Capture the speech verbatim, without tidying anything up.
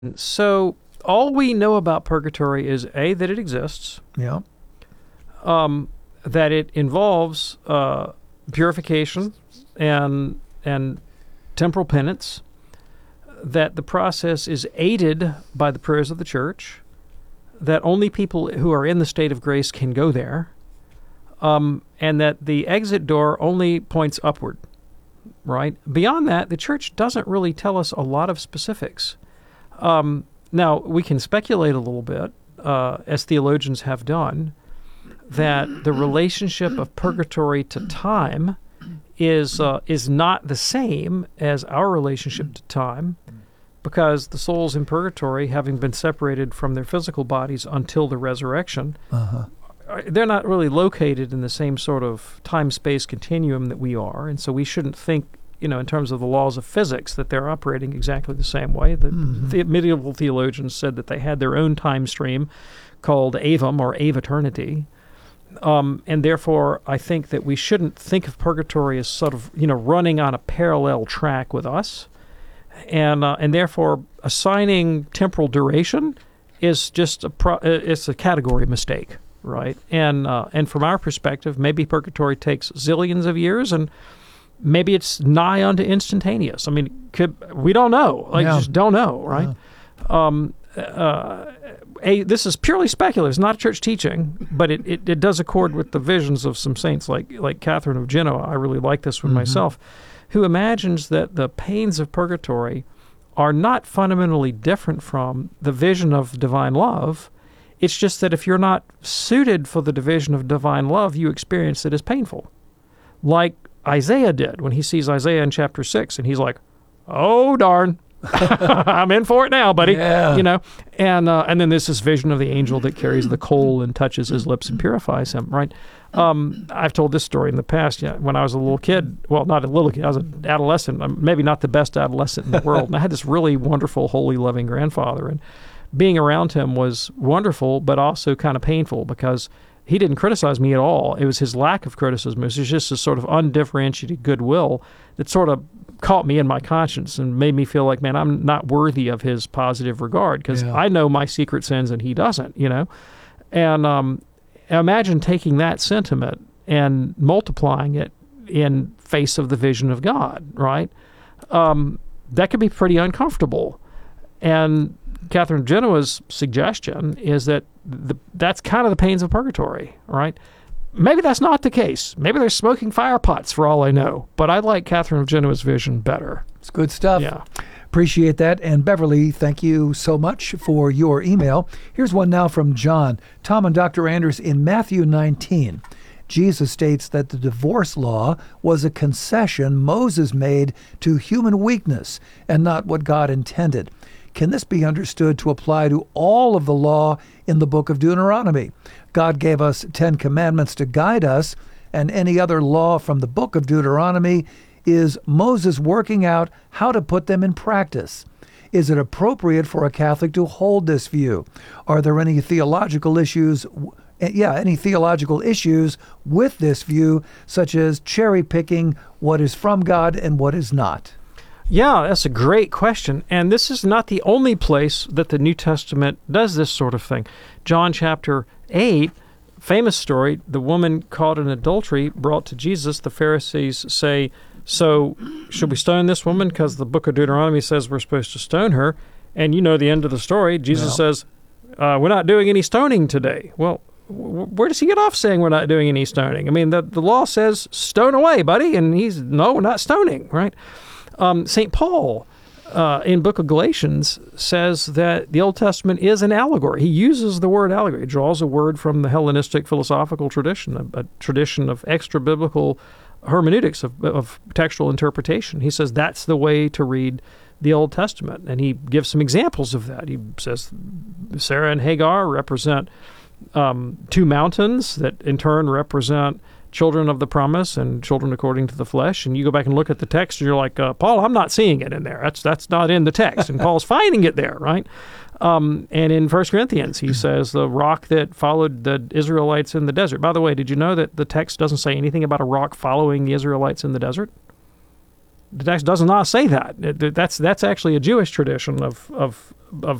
So all we know about purgatory is A, that it exists, Yeah. um, that it involves uh, purification and and temporal penance, that the process is aided by the prayers of the church, that only people who are in the state of grace can go there, um, and that the exit door only points upward, right? Beyond that, the church doesn't really tell us a lot of specifics. Um, now, we can speculate a little bit, uh, as theologians have done, that the relationship of purgatory to time is uh, is not the same as our relationship to time, because the souls in purgatory, having been separated from their physical bodies until the resurrection, Uh-huh. they're not really located in the same sort of time-space continuum that we are, and so we shouldn't think, you know, in terms of the laws of physics, that they're operating exactly the same way. The, Mhm. the medieval theologians said that they had their own time stream called avum, or aveternity. Um, and therefore, I think that we shouldn't think of purgatory as sort of, you know, running on a parallel track with us. And uh, and therefore, assigning temporal duration is just a pro- uh, it's a category mistake, right? And uh, and from our perspective, maybe purgatory takes zillions of years, and maybe it's nigh unto instantaneous. I mean, could, we don't know. Like, Yeah. just don't know, right? Um, uh, a, this is purely speculative. It's not church teaching, but it, it, it does accord with the visions of some saints like like Catherine of Genoa. I really like this one Mhm. myself, who imagines that the pains of purgatory are not fundamentally different from the vision of divine love. It's just that if you're not suited for the division of divine love, you experience it as painful. Like Isaiah did when he sees Isaiah in chapter six, and he's like, oh, darn. I'm in for it now, buddy. Yeah. You know, and uh, and then there's this vision of the angel that carries the coal and touches his lips and purifies him, right? Um, I've told this story in the past. Yeah, when I was a little kid, well, not a little kid, I was an adolescent, um, maybe not the best adolescent in the world. And I had this really wonderful, holy, loving grandfather, and being around him was wonderful, but also kind of painful, because he didn't criticize me at all. It was his lack of criticism. It was just a sort of undifferentiated goodwill that sort of caught me in my conscience and made me feel like, man, I'm not worthy of his positive regard, because Yeah. I know my secret sins and he doesn't, you know? And um, imagine taking that sentiment and multiplying it in face of the vision of God, right? Um, that could be pretty uncomfortable. And Catherine of Genoa's suggestion is that the, that's kind of the pains of purgatory, right? Maybe that's not the case. Maybe they're smoking fire pots for all I know. But I like Catherine of Genoa's vision better. It's good stuff. Yeah. Appreciate that. And Beverly, thank you so much for your email. Here's one now from John. Tom and Doctor Anders, in Matthew nineteen, Jesus states that the divorce law was a concession Moses made to human weakness and not what God intended. Can this be understood to apply to all of the law in the book of Deuteronomy? God gave us Ten Commandments to guide us, and any other law from the book of Deuteronomy is Moses working out how to put them in practice. Is it appropriate for a Catholic to hold this view? Are there any theological issues, yeah, any theological issues with this view, such as cherry picking what is from God and what is not? Yeah, that's a great question. And this is not the only place that the New Testament does this sort of thing. John chapter eight, famous story, the woman caught in adultery brought to Jesus. The Pharisees say, so should we stone this woman? Because the book of Deuteronomy says we're supposed to stone her. And you know the end of the story. Jesus Well. says, uh, we're not doing any stoning today. Well, w- where does he get off saying we're not doing any stoning? I mean, the, the law says stone away, buddy. And he's, no, we're not stoning, right? Um, Saint Paul, uh, in book of Galatians, says that the Old Testament is an allegory. He uses the word allegory. He draws a word from the Hellenistic philosophical tradition, a, a tradition of extra-biblical hermeneutics, of, of textual interpretation. He says that's the way to read the Old Testament, and he gives some examples of that. He says Sarah and Hagar represent um, two mountains that in turn represent children of the promise and children according to the flesh. And you go back and look at the text and you're like, uh, Paul, I'm not seeing it in there. That's that's not in the text. And Paul's finding it there, right? Um, and in First Corinthians, he says the rock that followed the Israelites in the desert. By the way, did you know that the text doesn't say anything about a rock following the Israelites in the desert? The text does not say that. It- That's that's actually a Jewish tradition of of of